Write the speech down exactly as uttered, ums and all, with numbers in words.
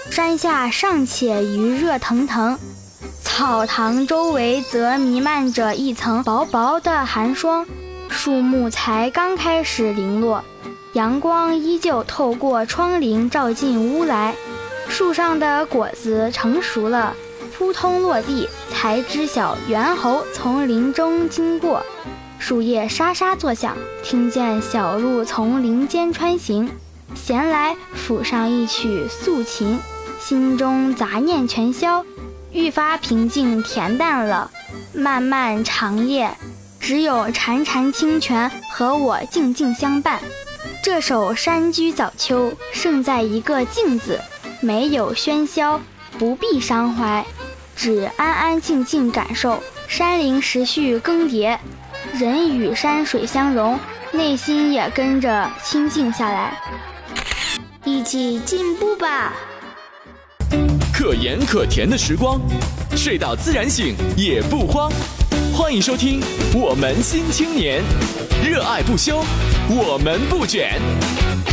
山下尚且余热腾腾，草堂周围则弥漫着一层薄薄的寒霜，树木才刚开始零落，阳光依旧透过窗棂照进屋来，树上的果子成熟了，扑通落地，才知晓猿猴从林中经过。树叶沙沙作响，听见小鹿从林间穿行，闲来抚上一曲素琴，心中杂念全消，愈发平静恬淡了。漫漫长夜，只有潺潺清泉和我静静相伴。这首山居早秋胜在一个静字，没有喧嚣，不必伤怀，只安安静静感受山林时序更迭，人与山水相融，内心也跟着清静下来。 一起进步吧！ 可盐可甜的时光，睡到自然醒也不慌。欢迎收听《我们新青年》，热爱不休，我们不卷。